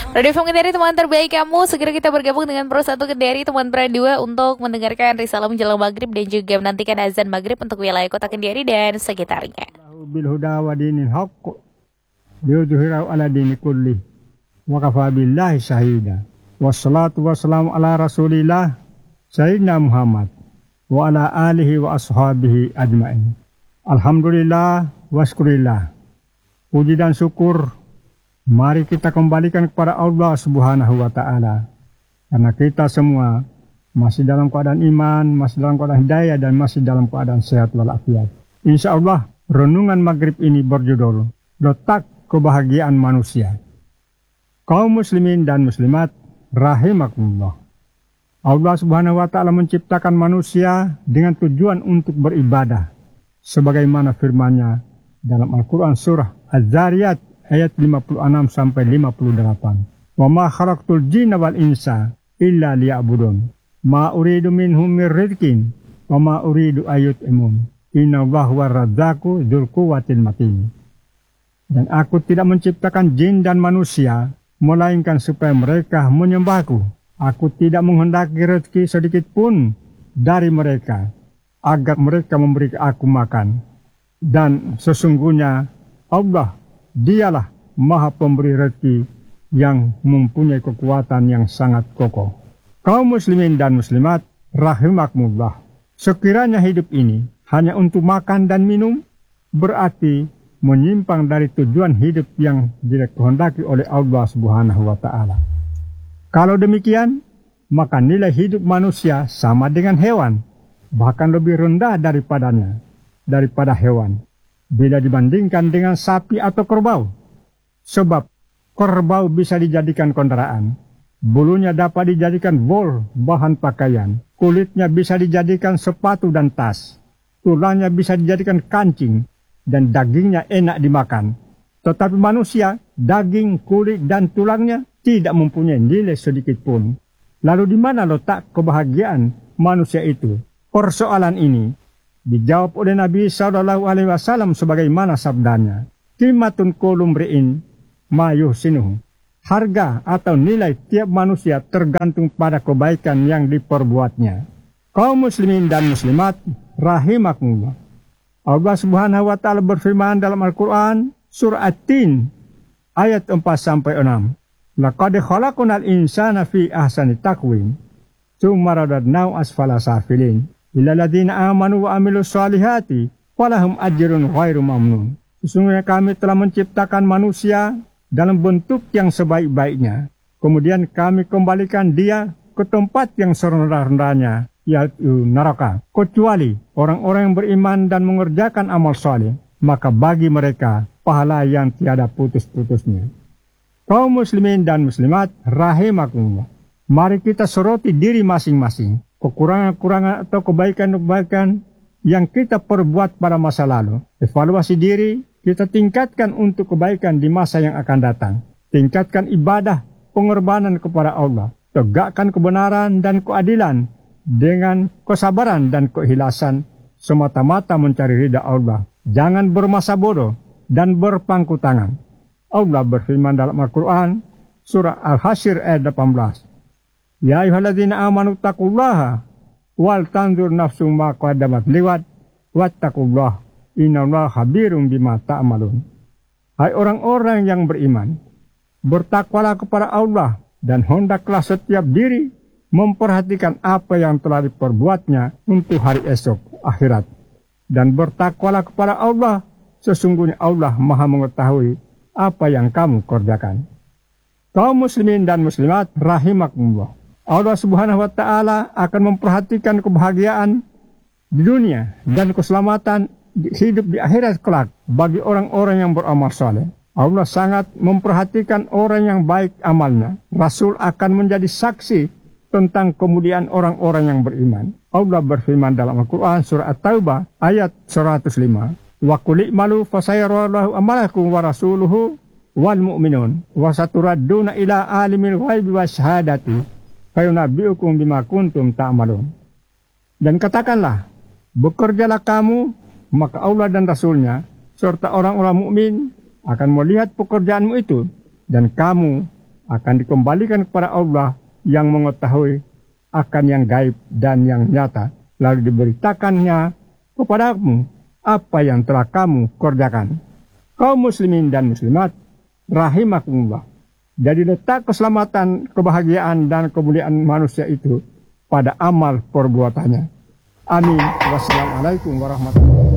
Radio FM Kendari, teman terbaik kamu. Segera kita bergabung dengan Pro 1 Kendari, teman Pro 2 untuk mendengarkan risalah menjelang maghrib dan juga menantikan azan maghrib untuk wilayah kota Kendari dan sekitarnya. Bil huda wa dinil haqq liyudhhirahu ala dini kulli wa kafa billahi syahida. Wassalatu wassalamu ala rasulillah sayyidina Muhammad wa ala alihi wa ashabihi ajma'in. Alhamdulillah wa syukurillah. Puji dan syukur mari kita kembalikan kepada Allah Subhanahu wa ta'ala. Karena kita semua masih dalam keadaan iman, masih dalam keadaan hidayah, dan masih dalam keadaan sehat walafiat. Insya Allah, renungan maghrib ini berjudul Letak Kebahagiaan Manusia. Kaum muslimin dan muslimat, rahimakumullah. Allah Subhanahu wa ta'ala menciptakan manusia dengan tujuan untuk beribadah. Sebagaimana firman-Nya dalam Al-Quran surah Az-Zariyat ayat 56 sampai 58. Wa ma khalaqtul jinna wal insa illa liya'budun. Ma uridu minhum min rizqin wa ma uridu ayut'imun. Innallaha huwar razzaqu dzul quwwatil matin. Dan aku tidak menciptakan jin dan manusia melainkan supaya mereka menyembahku. Aku tidak menghendaki rezeki sedikit pun dari mereka agar mereka memberi aku makan. Dan sesungguhnya Allah Dialah Maha Pemberi rezeki yang mempunyai kekuatan yang sangat kokoh. Kaum muslimin dan muslimat, rahimakumullah. Sekiranya hidup ini hanya untuk makan dan minum, berarti menyimpang dari tujuan hidup yang dikehendaki oleh Allah Subhanahu wa ta'ala. Kalau demikian, maka nilai hidup manusia sama dengan hewan, bahkan lebih rendah daripada hewan. Bila dibandingkan dengan sapi atau kerbau. Sebab kerbau bisa dijadikan kendaraan, bulunya dapat dijadikan bol bahan pakaian, kulitnya bisa dijadikan sepatu dan tas, tulangnya bisa dijadikan kancing, dan dagingnya enak dimakan. Tetapi manusia, daging, kulit, dan tulangnya tidak mempunyai nilai sedikit pun. Lalu di mana letak kebahagiaan manusia itu? Persoalan ini dijawab oleh Nabi SAW sebagaimana sabdanya. Qimatun kullu mri'in ma yuhsinuhu. Harga atau nilai tiap manusia tergantung pada kebaikan yang diperbuatnya. Kaum muslimin dan muslimat, rahimakumullah. Allah Subhanahu wa ta'ala berfirman dalam Al-Quran surah At-Tin ayat 4-6. Laqad khalaqnal insana fi ahsani taqwim tsumma radadnahu asfala safilin. Illalladzina amanu wa amilus solihati falahum ajrun ghairu mamnun. Sesungguhnya kami telah menciptakan manusia dalam bentuk yang sebaik-baiknya. Kemudian kami kembalikan dia ke tempat yang serendah-rendahnya, yaitu neraka. Kecuali orang-orang yang beriman dan mengerjakan amal soleh, maka bagi mereka pahala yang tiada putus-putusnya. Kaum muslimin dan muslimat, rahimakumullah. Mari kita soroti diri masing-masing. Kekurangan-kekurangan atau kebaikan-kebaikan yang kita perbuat pada masa lalu. Evaluasi diri, kita tingkatkan untuk kebaikan di masa yang akan datang. Tingkatkan ibadah, pengorbanan kepada Allah. Tegakkan kebenaran dan keadilan dengan kesabaran dan keikhlasan semata-mata mencari ridha Allah. Jangan bermasa bodoh dan berpangku tangan. Allah berfirman dalam Al-Quran, surah Al-Hasyr ayat 18. Ya ayyuhalladzina amanu taqullaha wal tanzur nafsum ma qaddamat liwat wattaqullaha innallaha khabirum bima ta'malun. Hai orang-orang yang beriman, bertakwalah kepada Allah dan hendaklah setiap diri memperhatikan apa yang telah diperbuatnya untuk hari esok akhirat. Dan bertakwalah kepada Allah, sesungguhnya Allah Maha mengetahui apa yang kamu kerjakan. Kaum muslimin dan muslimat, rahimakumullah. Allah Subhanahu wa ta'ala akan memperhatikan kebahagiaan di dunia dan keselamatan hidup di akhirat kelak bagi orang-orang yang beramal saleh. Allah sangat memperhatikan orang yang baik amalnya. Rasul akan menjadi saksi tentang kemuliaan orang-orang yang beriman. Allah berfirman dalam Al-Quran surah At-Taubah ayat 105. Wa qul i'malu fasayarallahu amalakum wa rasuluhu wal mu'minun wa saturadduna ila alimil ghaibi wasyahadati fayunabbi'ukum bima kuntum ta'malun. Dan katakanlah, bekerjalah kamu, maka Allah dan Rasulnya serta orang-orang mukmin akan melihat pekerjaanmu itu, dan kamu akan dikembalikan kepada Allah yang mengetahui akan yang gaib dan yang nyata, lalu diberitakannya kepadamu apa yang telah kamu kerjakan. Kaum muslimin dan muslimat, rahimakumullah. Jadi letak keselamatan, kebahagiaan, dan kemuliaan manusia itu pada amal perbuatannya. Amin. Wassalamualaikum warahmatullahi wabarakatuh.